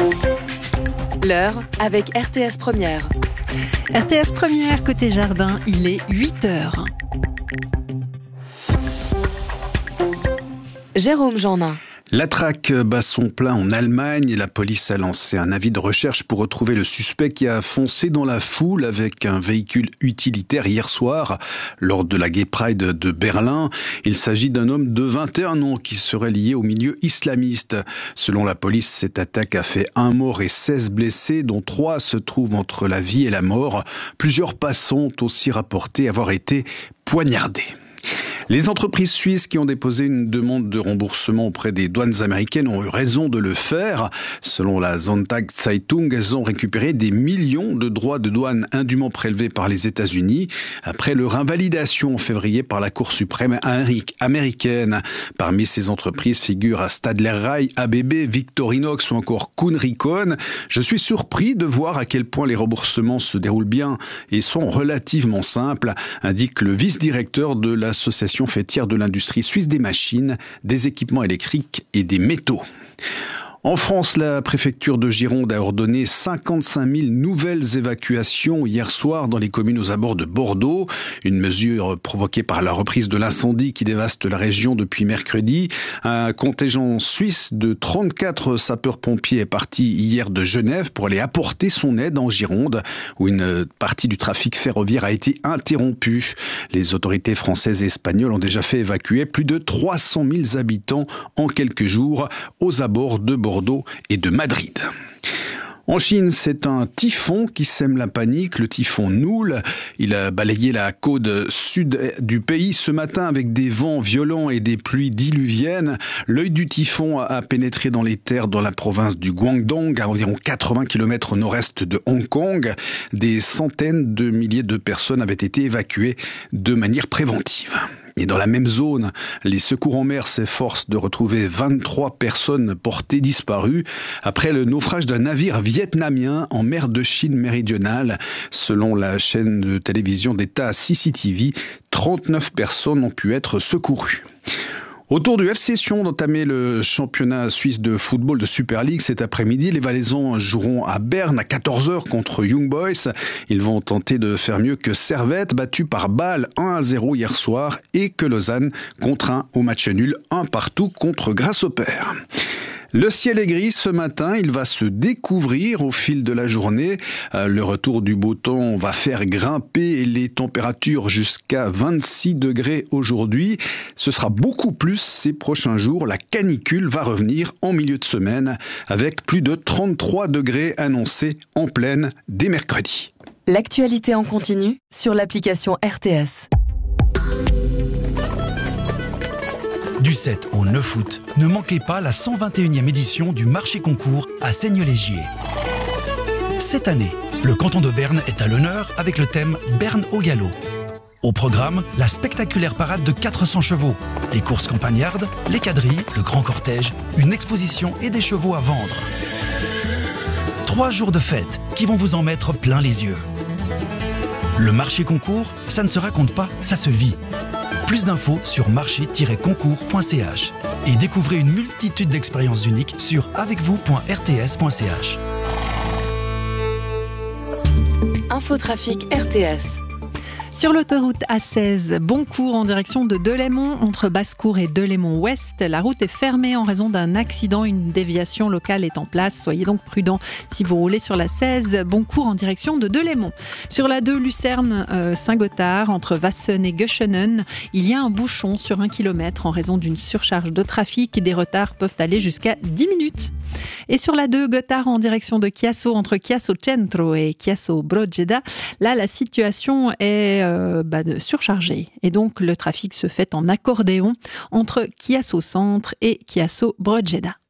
L'heure avec RTS Première. RTS Première, côté jardin, il est 8h. Jérôme Jeannin. La traque bat son plein en Allemagne et la police a lancé un avis de recherche pour retrouver le suspect qui a foncé dans la foule avec un véhicule utilitaire hier soir lors de la Gay Pride de Berlin. Il s'agit d'un homme de 21 ans qui serait lié au milieu islamiste. Selon la police, cette attaque a fait 1 mort et 16 blessés, dont 3 se trouvent entre la vie et la mort. Plusieurs passants ont aussi rapporté avoir été poignardés. Les entreprises suisses qui ont déposé une demande de remboursement auprès des douanes américaines ont eu raison de le faire. Selon la Sonntag Zeitung, elles ont récupéré des millions de droits de douane indûment prélevés par les États-Unis après leur invalidation en février par la Cour suprême américaine. Parmi ces entreprises figurent Stadler Rail, ABB, Victorinox ou encore Kuhn Rikon. Je suis surpris de voir à quel point les remboursements se déroulent bien et sont relativement simples, indique le vice-directeur de l'association fêtière de l'industrie suisse des machines, des équipements électriques et des métaux. En France, la préfecture de Gironde a ordonné 55 000 nouvelles évacuations hier soir dans les communes aux abords de Bordeaux. Une mesure provoquée par la reprise de l'incendie qui dévaste la région depuis mercredi. Un contingent suisse de 34 sapeurs-pompiers est parti hier de Genève pour aller apporter son aide en Gironde, où une partie du trafic ferroviaire a été interrompue. Les autorités françaises et espagnoles ont déjà fait évacuer plus de 300 000 habitants en quelques jours aux abords de Bordeaux et de Madrid. En Chine, c'est un typhon qui sème la panique, le typhon Noul. Il a balayé la côte sud du pays ce matin avec des vents violents et des pluies diluviennes. L'œil du typhon a pénétré dans les terres dans la province du Guangdong, à environ 80 km au nord-est de Hong Kong. Des centaines de milliers de personnes avaient été évacuées de manière préventive. Et dans la même zone, les secours en mer s'efforcent de retrouver 23 personnes portées disparues après le naufrage d'un navire vietnamien en mer de Chine méridionale. Selon la chaîne de télévision d'État CCTV, 39 personnes ont pu être secourues. Au tour du FC Sion d'entamer le championnat suisse de football de Super League cet après-midi, les Valaisans joueront à Berne à 14h contre Young Boys. Ils vont tenter de faire mieux que Servette, battu par Bâle 1-0 hier soir, et que Lausanne contraint au match nul 1-1 contre Grasshopper. Le ciel est gris ce matin, il va se découvrir au fil de la journée. Le retour du beau temps va faire grimper les températures jusqu'à 26 degrés aujourd'hui. Ce sera beaucoup plus ces prochains jours. La canicule va revenir en milieu de semaine avec plus de 33 degrés annoncés en pleine dès mercredi. L'actualité en continu sur l'application RTS. Du 7 au 9 août, ne manquez pas la 121e édition du marché concours à Seignelay-Gier. Cette année, le canton de Berne est à l'honneur avec le thème Berne au galop. Au programme, la spectaculaire parade de 400 chevaux, les courses campagnardes, les quadrilles, le grand cortège, une exposition et des chevaux à vendre. 3 jours de fête qui vont vous en mettre plein les yeux. Le marché concours, ça ne se raconte pas, ça se vit. Plus d'infos sur marché-concours.ch et découvrez une multitude d'expériences uniques sur avecvous.rts.ch. Infotrafic RTS. Sur l'autoroute A16, Boncourt en direction de Delémont, entre Basse-Cour et Delémont-Ouest. La route est fermée en raison d'un accident. Une déviation locale est en place. Soyez donc prudents si vous roulez sur la 16, Boncourt en direction de Delémont. Sur la 2, Lucerne-Saint-Gothard, entre Vassen et Göschenen, il y a un bouchon sur 1 km en raison d'une surcharge de trafic. Des retards peuvent aller jusqu'à 10 minutes. Et sur la 2, Gothard en direction de Chiasso, entre Chiasso Centro et Chiasso Brogeda, là la situation est surchargé. Et donc, le trafic se fait en accordéon entre Chiasso Centre et Chiasso Brogeda.